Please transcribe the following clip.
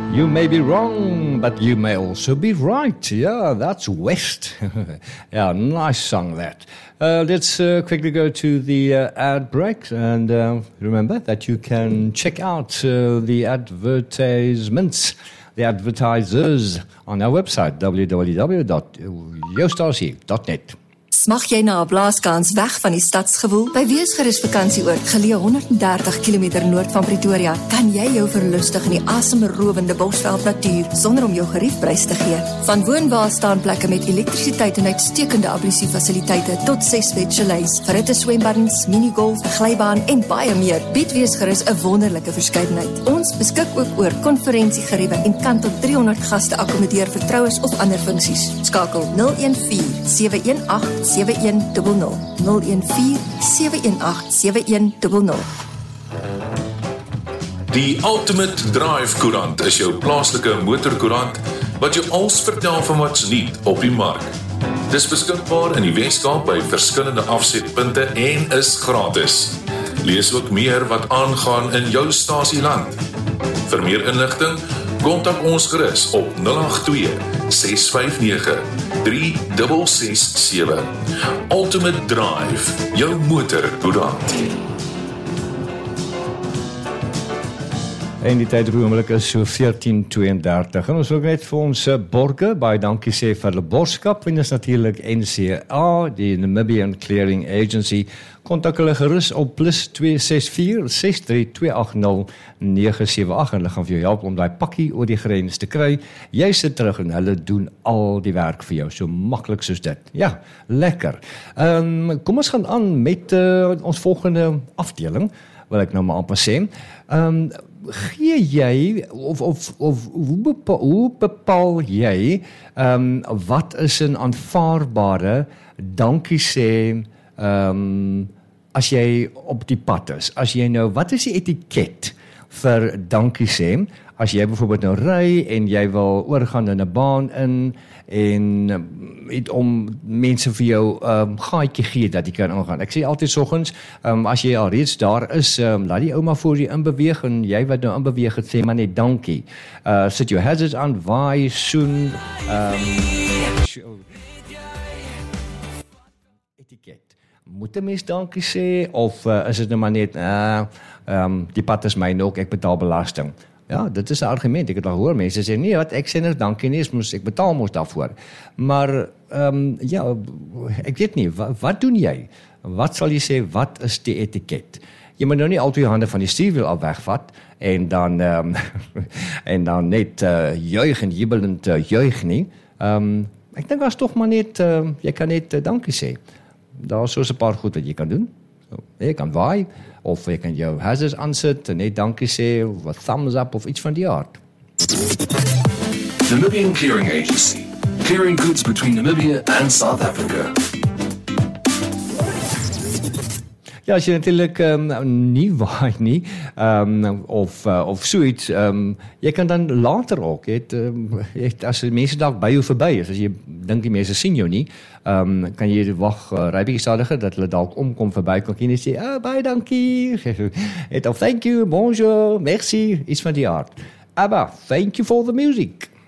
You may be wrong, but you may also be right. Yeah, that's West. Yeah, nice song that. Let's quickly go to the ad break. And remember that you can check out the advertisements, the advertisers on our website, www.joustasie.net. Smag jy na 'n blaaskans weg van die stadsgewoel? By Weesgerus Vakansieoord, geleë 130 km noord van Pretoria, kan jy jou verlustig in die asemrowende bosveld natuur sonder om jou geriefprys te gee. Van woonwaarstaanplekke met elektrisiteit en uitstekende ablusiefasiliteite tot 6 bedchalets, verhitte swembaddens, minigolf, 'n glybaan en baie meer, bied Weesgerus 'n wonderlike verskeidenheid. Ons beskik ook oor konferensiegeriewe en kan tot 300 gaste akkommodeer vir troues of ander funksies. Skakel 014-718-7100 014-718-7100. Die Ultimate Drive Koerant is jou plaaslike motorkoerant wat jou alles vertel van wat's nuut op die mark. Dis beskikbaar in die Weskaap by verskillende afsetpunte en is gratis. Lees ook meer wat aangaan in jou stasieland. Vir meer inligting, kontak ons gerus op 082-659-3667. Ultimate Drive, jou motorkoerant. En die tyd roemelik is so 14:32 en ons wil net vir ons borge, baie dankie sê vir hulle borgskap, en is natuurlik NCA, die Namibian Clearing Agency. Kontak hulle gerus op +264-63280-978 en hulle gaan vir jou help om daai pakkie oor die grens te kry. Jy sit terug en hulle doen al die werk vir jou, so maklik soos dit. Ja, lekker. Kom ons gaan aan met ons volgende afdeling, wil ek nou maar amper sê. Gee jy, of hoe bepaal jy, wat is 'n aanvaarbare dankie sê, as jy op die pad is? As jy nou, wat is die etiket vir dankie sê? As jy byvoorbeeld nou ry en jy wil oorgaan in 'n baan in en om mense vir jou gaatjie gee dat jy kan aangaan. Ek sê altyd soggens, as jy al reeds daar is, laat die ouma voor jy inbeweeg en jy wat nou inbeweeg het, sê maar net dankie. Sit jou hazards aan, waai, soen, etiket. Moet 'n mens dankie sê of is dit nou maar net die pad is myne ook, ek betaal belasting. Ja, dit is 'n argument. Ek het al gehoor mense sê nee, wat ek sê net dankie nie, ek betaal mos daarvoor. Maar ja, ek weet nie, wat doen jy? Wat sal jy sê, wat is die etiket? Jy moet nou nie altyd jou hande van die stuurwiel af wegvat en dan en dan net juig en jubelend juig nie. Ek dink as tog maar net jy kan net dankie sê. Daar is so 'n paar goed wat jy kan doen. Jy kan waai, of jy kan jou hazards aansit en net dankie sê, of 'n thumbs up of iets van die aard. Namibian Clearing Agency, clearing goods between Namibia and South Africa. Ja, as jy natuurlik nie waai nie, of soets, jy kan dan later ook, as mense dalk by jou verby is, as jy dink die mense sien jou nie, kan jy wag, ry bietjie stadiger, dat hulle dalk omkom verby, kan jy net sê, baie dankie, of thank you, bonjour, merci, iets van die aard. Aber, thank you for the music.